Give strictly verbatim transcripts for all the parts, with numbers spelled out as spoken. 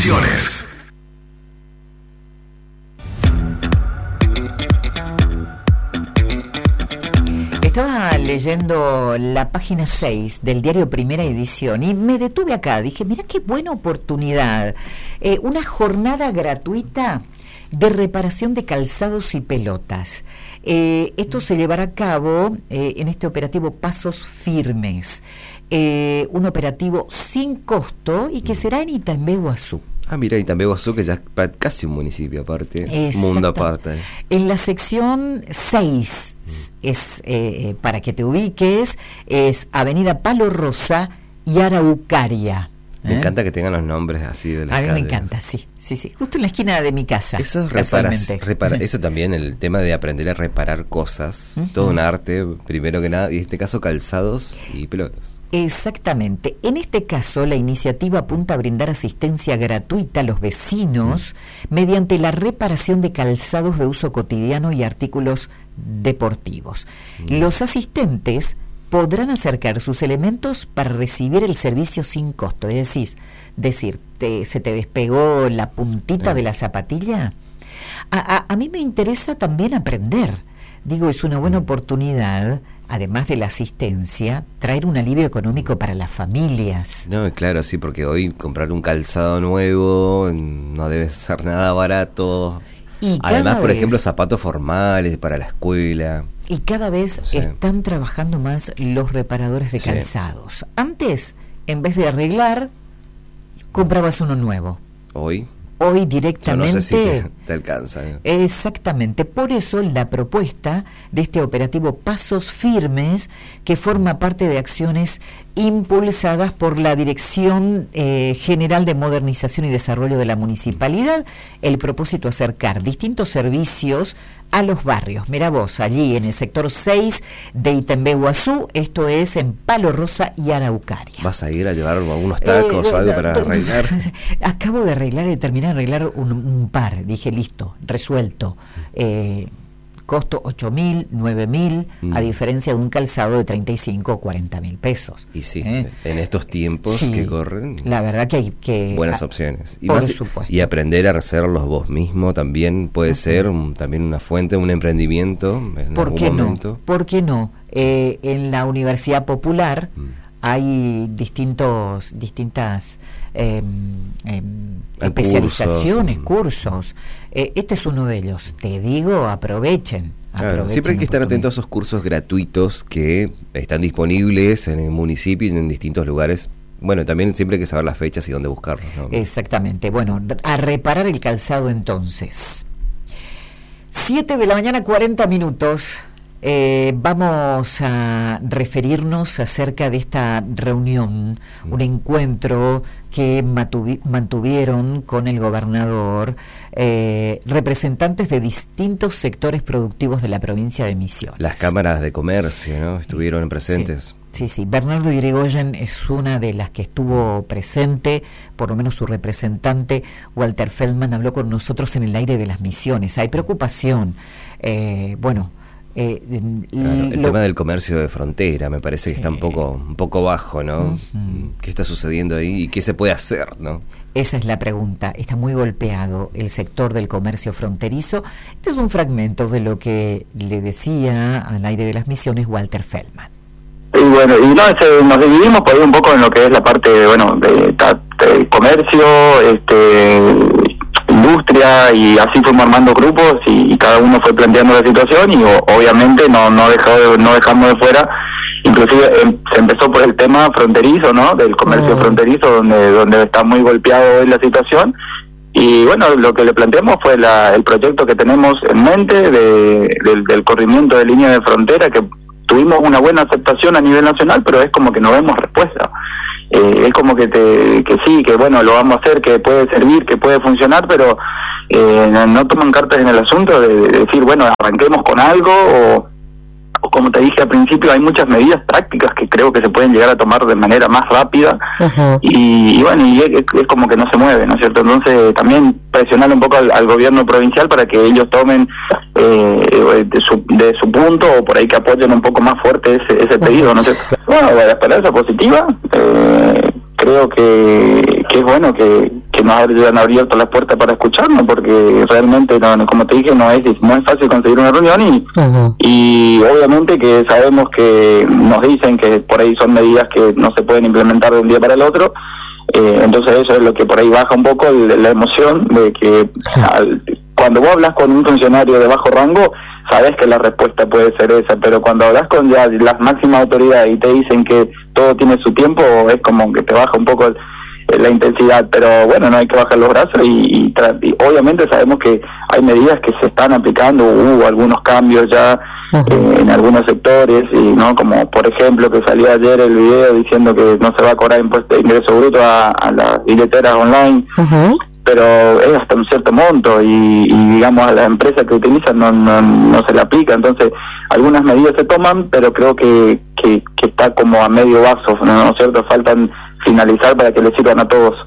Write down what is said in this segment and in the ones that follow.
Misiones. Estaba leyendo la página seis del diario Primera Edición y me detuve acá. Dije, mira qué buena oportunidad. Eh, una jornada gratuita de reparación de calzados y pelotas. Eh, esto se llevará a cabo eh, en este operativo Pasos Firmes. Eh, un operativo sin costo y que será en Itambeguazú. Ah, mira, Itambeguazú, que ya es casi un municipio aparte, mundo aparte. En la sección seis, es eh, para que te ubiques, es Avenida Palo Rosa y Araucaria. Me ¿Eh? encanta que tengan los nombres así de las A mí calles. me encanta, sí, sí, sí. Justo en la esquina de mi casa. Eso es reparas, repara, eso también, el tema de aprender a reparar cosas, uh-huh. todo un arte, primero que nada, y en este caso calzados y pelotas. Exactamente. En este caso, la iniciativa apunta a brindar asistencia gratuita a los vecinos mm. mediante la reparación de calzados de uso cotidiano y artículos deportivos. Mm. Los asistentes podrán acercar sus elementos para recibir el servicio sin costo. Es decir, decir te, se te despegó la puntita mm. de la zapatilla. A, a, a mí me interesa también aprender. Digo, es una buena oportunidad, además de la asistencia, traer un alivio económico para las familias. No, claro, sí, porque hoy comprar un calzado nuevo no debe ser nada barato. Y además, por vez, ejemplo, zapatos formales para la escuela. Y cada vez no sé. están trabajando más los reparadores de sí. calzados. Antes, en vez de arreglar, comprabas uno nuevo. Hoy... Hoy directamente... Yo no sé si te, te alcanza. ¿no? Exactamente. Por eso la propuesta de este operativo Pasos Firmes, que forma parte de acciones impulsadas por la Dirección eh, General de Modernización y Desarrollo de la Municipalidad, el propósito acercar distintos servicios a los barrios. Mira vos, allí en el sector seis de Itambeguazú, esto es en Palo Rosa y Araucaria. ¿Vas a ir a llevar algunos tacos eh, o algo para arreglar? Acabo de arreglar, de terminar de arreglar un, un par, dije listo, resuelto. Eh, costo ocho mil, nueve mil, mm. a diferencia de un calzado de treinta y cinco o cuarenta mil pesos. Y sí, ¿eh? en estos tiempos sí, que corren, la verdad que hay que... buenas opciones. Y, por más, supuesto. Y aprender a hacerlos vos mismo también puede uh-huh. ser un, también una fuente, un emprendimiento en ¿Por algún qué momento. No? ¿Por qué no? Eh, en la Universidad Popular mm. hay distintos, distintas eh, eh, especializaciones, cursos. cursos. Eh, este es uno de ellos. Te digo, aprovechen. Claro, aprovechen siempre hay que estar atentos a esos cursos gratuitos que están disponibles en el municipio y en distintos lugares. Bueno, también siempre hay que saber las fechas y dónde buscarlos, ¿no? Exactamente. Bueno, a reparar el calzado entonces. Siete de la mañana, cuarenta minutos. Eh, vamos a referirnos acerca de esta reunión, mm. un encuentro que matuvi- mantuvieron con el gobernador eh, representantes de distintos sectores productivos de la provincia de Misiones. Las cámaras de comercio, ¿no? Estuvieron presentes. Sí, sí, sí. Bernardo Irigoyen es una de las que estuvo presente, por lo menos su representante, Walter Feldman, habló con nosotros en el aire de las Misiones. Hay preocupación, eh, bueno... Eh, claro, el lo, tema del comercio de frontera me parece sí. que está un poco un poco bajo, ¿no? Uh-huh. ¿Qué está sucediendo ahí y qué se puede hacer, no? Esa es la pregunta. Está muy golpeado el sector del comercio fronterizo. Este es un fragmento de lo que le decía al aire de las Misiones Walter Feldman. Y bueno, y no, ese, nos dividimos por ahí un poco en lo que es la parte, bueno, de, de, de comercio, este... industria, y así fuimos armando grupos y, y cada uno fue planteando la situación y o, obviamente no no dejado de, no dejamos de fuera, inclusive em, se empezó por el tema fronterizo, ¿no? Del comercio oh. fronterizo, donde donde está muy golpeado hoy la situación. Y bueno, lo que le planteamos fue la, el proyecto que tenemos en mente de, del, del corrimiento de línea de frontera, que tuvimos una buena aceptación a nivel nacional, pero es como que no vemos respuesta. Eh, es como que te que sí, que bueno, lo vamos a hacer, que puede servir, que puede funcionar, pero eh, no, no toman cartas en el asunto de, de decir, bueno, arranquemos con algo, o, o como te dije al principio, hay muchas medidas prácticas que creo que se pueden llegar a tomar de manera más rápida. Uh-huh. y, y bueno, y es, es como que no se mueve, ¿no es cierto? Entonces también presionar un poco al, al gobierno provincial para que ellos tomen eh, de, su, de su punto, o por ahí que apoyen un poco más fuerte ese, ese pedido, ¿no es cierto? Bueno, la esperanza positiva, eh, creo que, que es bueno que, que nos hayan abierto las puertas para escucharnos, porque realmente, no, no, como te dije, no es no es fácil conseguir una reunión y, uh-huh. y obviamente que sabemos que nos dicen que por ahí son medidas que no se pueden implementar de un día para el otro, eh, entonces eso es lo que por ahí baja un poco el, la emoción de que sí. al, cuando vos hablas con un funcionario de bajo rango, sabes que la respuesta puede ser esa, pero cuando hablas con ya las máximas autoridades y te dicen que todo tiene su tiempo, es como que te baja un poco el, la intensidad, pero bueno, no hay que bajar los brazos y, y, y obviamente sabemos que hay medidas que se están aplicando, hubo algunos cambios ya uh-huh. eh, en algunos sectores, y no como por ejemplo que salió ayer el video diciendo que no se va a cobrar impuesto de ingreso bruto a, a las billeteras online, uh-huh. pero es hasta un cierto monto y, y digamos a las empresas que utilizan no, no, no se le aplica, entonces algunas medidas se toman, pero creo que, que, que está como a medio vaso, ¿no, ¿no es cierto? Faltan finalizar para que les sirvan a todos.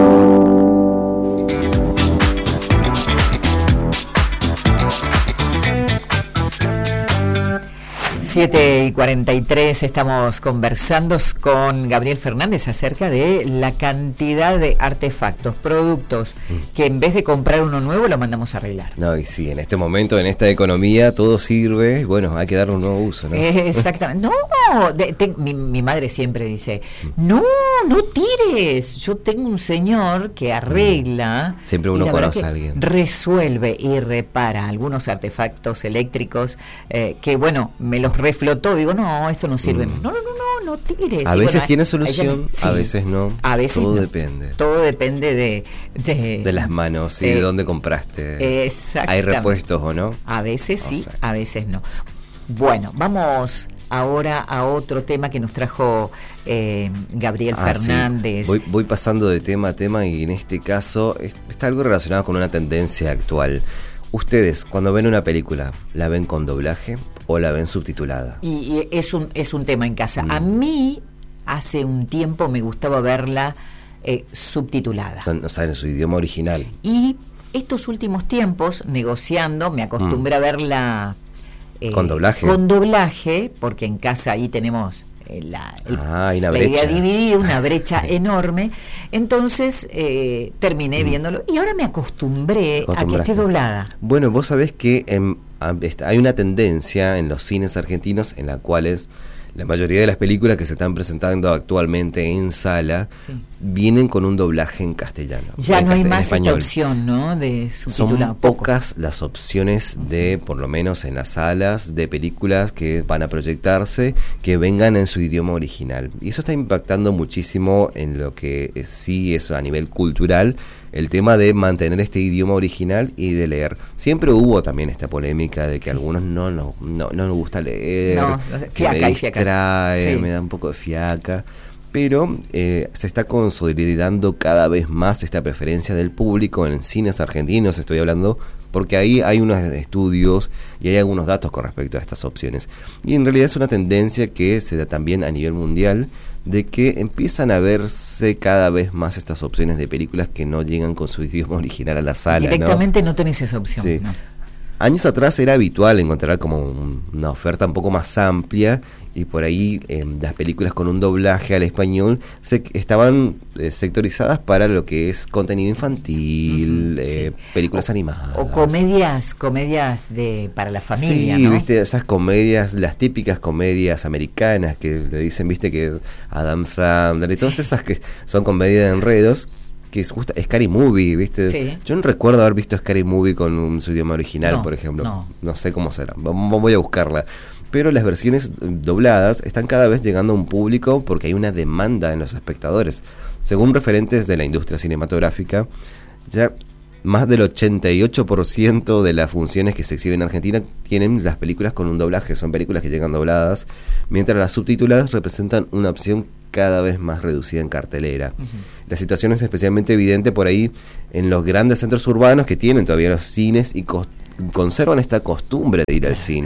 siete y cuarenta y tres, estamos conversando con Gabriel Fernández acerca de la cantidad de artefactos, productos, que en vez de comprar uno nuevo lo mandamos a arreglar. No, y sí, en este momento, en esta economía, todo sirve, bueno, hay que darle un nuevo uso, ¿no? Eh, exactamente. No, de, te, mi, mi madre siempre dice, no, no tires. Yo tengo un señor que arregla. Siempre uno conoce a alguien. Resuelve y repara algunos artefactos eléctricos eh, que, bueno, me los reflotó, digo, no, esto no sirve. Mm. No, no, no, no, no tires. A y veces bueno, tiene solución, sí, a veces no. A veces todo no. depende. Todo depende de... De, de las manos y eh, de dónde compraste. Exactamente. ¿Hay repuestos o no? A veces no sí, sé. A veces no. Bueno, vamos ahora a otro tema que nos trajo eh, Gabriel ah, Fernández. Sí. Voy, voy pasando de tema a tema y en este caso está algo relacionado con una tendencia actual. Ustedes, cuando ven una película, ¿la ven con doblaje o la ven subtitulada? Y, y es un es un tema en casa. Mm. A mí, hace un tiempo me gustaba verla eh, subtitulada. O sea, en su idioma original. Y estos últimos tiempos, negociando, me acostumbré mm. a verla... Eh, ¿Con doblaje? Con doblaje, porque en casa ahí tenemos... La, el, ah, hay una la brecha. idea dividida, una brecha enorme. Entonces eh, terminé mm. viéndolo y ahora me acostumbré a que esté doblada. Bueno, vos sabés que eh, hay una tendencia en los cines argentinos en la cual es la mayoría de las películas que se están presentando actualmente en sala sí. vienen con un doblaje en castellano. Ya no hay más esta opción, ¿no? De subtitular. Son pocas las opciones de, por lo menos en las salas, de películas que van a proyectarse, que vengan en su idioma original. Y eso está impactando muchísimo en lo que es, sí es a nivel cultural, el tema de mantener este idioma original y de leer. Siempre hubo también esta polémica de que a algunos no nos no, no nos gusta leer, no, fiaca, me y distrae, sí. me da un poco de fiaca, pero eh, se está consolidando cada vez más esta preferencia del público en cines argentinos, estoy hablando, porque ahí hay unos estudios y hay algunos datos con respecto a estas opciones. Y en realidad es una tendencia que se da también a nivel mundial, de que empiezan a verse cada vez más estas opciones de películas que no llegan con su idioma original a la sala. Directamente no, no tenés esa opción. Sí. No. Años atrás era habitual encontrar como un, una oferta un poco más amplia y por ahí eh, las películas con un doblaje al español se, estaban eh, sectorizadas para lo que es contenido infantil, uh-huh, eh, sí. películas o, animadas. O comedias, comedias de para la familia, sí, ¿no? viste, esas comedias, las típicas comedias americanas que le dicen, viste, que Adam Sandler y todas sí. esas que son comedias de enredos, que es justa, Scary Movie, ¿viste? Sí. Yo no recuerdo haber visto Scary Movie con un, su idioma original, no, por ejemplo. No. no sé cómo será, voy a buscarla. Pero las versiones dobladas están cada vez llegando a un público porque hay una demanda en los espectadores. Según referentes de la industria cinematográfica, ya más del ochenta y ocho por ciento de las funciones que se exhiben en Argentina tienen las películas con un doblaje, son películas que llegan dobladas, mientras las subtituladas representan una opción cada vez más reducida en cartelera. Uh-huh. La situación es especialmente evidente por ahí en los grandes centros urbanos que tienen todavía los cines y co- conservan esta costumbre de ir al cine.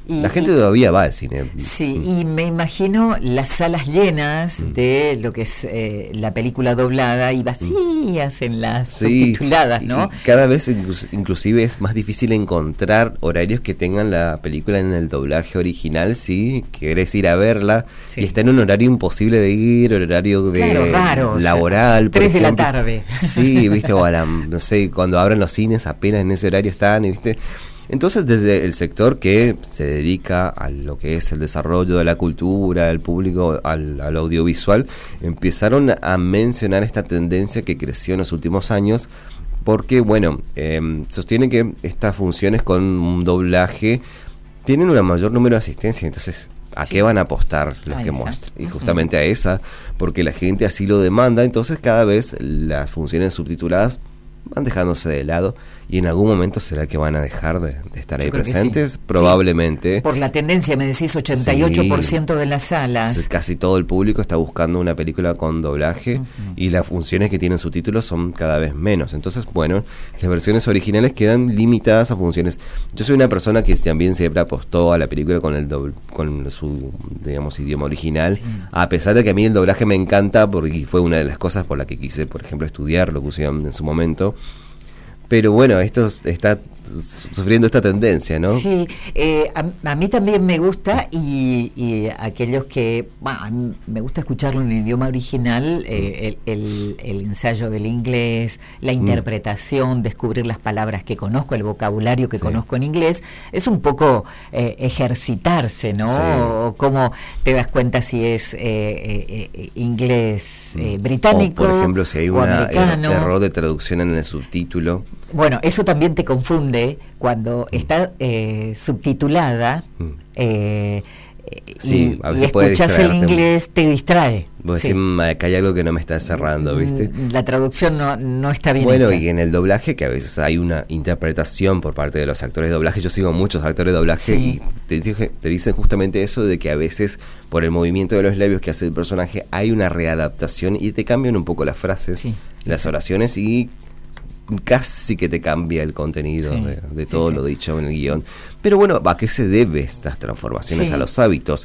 Y, la gente y, todavía va al cine. Sí, mm. y me imagino las salas llenas mm. de lo que es eh, la película doblada y vacías mm. en las sí, subtituladas, ¿no? Y cada vez inclus- inclusive es más difícil encontrar horarios que tengan la película en el doblaje original, si querés ir a verla, sí. y está en un horario imposible de ir, horario de claro, raro, laboral, o sea, tres de la tarde. Sí, viste, o a la, no sé, cuando abren los cines apenas en ese horario están, viste. Entonces, desde el sector que se dedica a lo que es el desarrollo de la cultura, el público, al, al audiovisual, empezaron a mencionar esta tendencia que creció en los últimos años, porque, bueno, eh, sostienen que estas funciones con un doblaje tienen un mayor número de asistencia, entonces, ¿a sí. qué van a apostar los a que muestran? Y justamente uh-huh. a esa, porque la gente así lo demanda, entonces cada vez las funciones subtituladas van dejándose de lado, y en algún momento será que van a dejar de, de estar Yo ahí presentes, sí. probablemente. Sí. Por la tendencia, me decís, ochenta y ocho por ciento sí. de las salas. Casi todo el público está buscando una película con doblaje, uh-huh. y las funciones que tienen subtítulos son cada vez menos. Entonces, bueno, las versiones originales quedan limitadas a funciones. Yo soy una persona que también siempre apostó a la película con el doble, con su, digamos, idioma original, sí. a pesar de que a mí el doblaje me encanta, porque fue una de las cosas por las que quise, por ejemplo, estudiar locución en su momento. Pero bueno, esto está sufriendo esta tendencia, ¿no? Sí, eh, a, a mí también me gusta, y, y aquellos que, bueno, me gusta escucharlo en el idioma original, eh, el, el, el ensayo del inglés, la interpretación, mm. descubrir las palabras que conozco, el vocabulario que sí. conozco en inglés, es un poco eh, ejercitarse, ¿no? Sí. O cómo te das cuenta si es eh, eh, eh, inglés eh, británico, o, por ejemplo, si hay un error de traducción en el subtítulo. Bueno, eso también te confunde cuando mm. está eh, subtitulada mm. eh, sí, y, y escuchas el inglés, te distrae. Vos sí. decís, acá hay algo que no me está cerrando, ¿viste? La traducción no, no está bien bueno, hecha. Y en el doblaje, que a veces hay una interpretación por parte de los actores de doblaje. Yo sigo muchos actores de doblaje sí. y te, te dicen justamente eso, de que a veces por el movimiento de los labios que hace el personaje hay una readaptación y te cambian un poco las frases, sí. las oraciones, y casi que te cambia el contenido sí, de, de todo sí, sí. lo dicho en el guión. Pero bueno, ¿a qué se debe estas transformaciones? Sí. A los hábitos.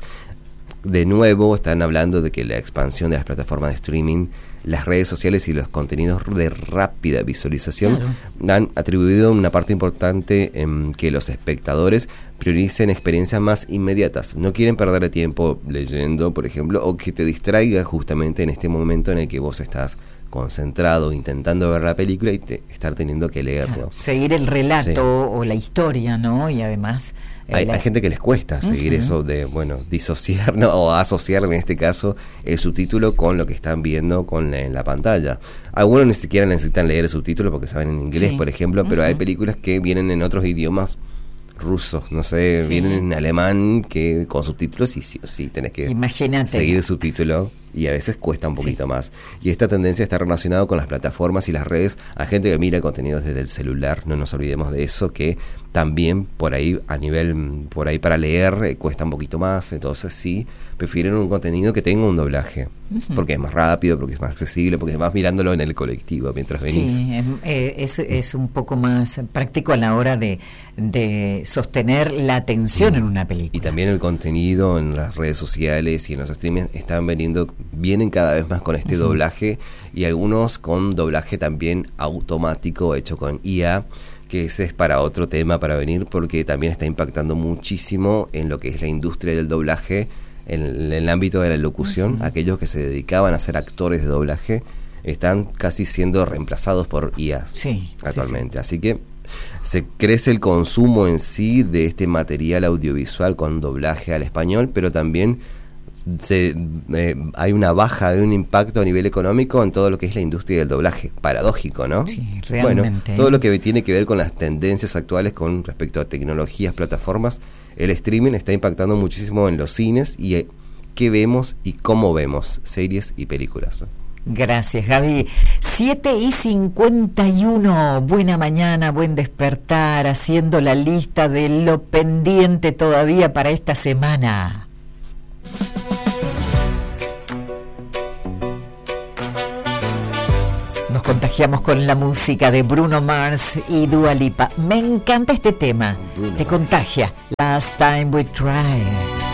De nuevo, están hablando de que la expansión de las plataformas de streaming, las redes sociales y los contenidos de rápida visualización claro. han atribuido una parte importante en que los espectadores prioricen experiencias más inmediatas. No quieren perder tiempo leyendo, por ejemplo, o que te distraiga justamente en este momento en el que vos estás concentrado intentando ver la película y te, estar teniendo que leerlo. Claro, seguir el relato sí. o la historia, ¿no? Y además eh, hay, la... hay gente que les cuesta seguir uh-huh. eso de, bueno, disociar, ¿no? O asociar en este caso el subtítulo con lo que están viendo con la, en la pantalla. Algunos ni siquiera necesitan leer el subtítulo porque saben en inglés, sí. por ejemplo, pero uh-huh. hay películas que vienen en otros idiomas rusos, no sé, sí. vienen en alemán que con subtítulos y sí o sí tenés que Imagínate. seguir el subtítulo, y a veces cuesta un poquito sí. más. Y esta tendencia está relacionada con las plataformas y las redes, a gente que mira contenidos desde el celular, no nos olvidemos de eso, que también por ahí, a nivel, por ahí para leer, eh, cuesta un poquito más, entonces sí, prefieren un contenido que tenga un doblaje, uh-huh. porque es más rápido, porque es más accesible, porque vas mirándolo en el colectivo mientras venís. Sí, eh, es, es un poco más práctico a la hora de, de sostener la atención uh-huh. en una película. Y también el contenido en las redes sociales y en los streamings están veniendo, vienen cada vez más con este uh-huh. doblaje, y algunos con doblaje también automático hecho con I A, que ese es para otro tema para venir, porque también está impactando muchísimo en lo que es la industria del doblaje, en el, en el ámbito de la locución. Uh-huh. Aquellos que se dedicaban a ser actores de doblaje están casi siendo reemplazados por I A sí, actualmente. Sí, sí. Así que se crece el consumo en sí de este material audiovisual con doblaje al español, pero también se, eh, hay una baja de un impacto a nivel económico en todo lo que es la industria del doblaje. Paradójico, ¿no? Sí, realmente. Bueno, todo lo que tiene que ver con las tendencias actuales con respecto a tecnologías, plataformas, el streaming está impactando muchísimo en los cines y eh, qué vemos y cómo vemos series y películas. Gracias, Gaby. siete y cincuenta y uno, buena mañana, buen despertar, haciendo la lista de lo pendiente todavía para esta semana. Nos contagiamos con la música de Bruno Mars y Dua Lipa. Me encanta este tema. Bruno Te Mars. Contagia. Last Time We Tried.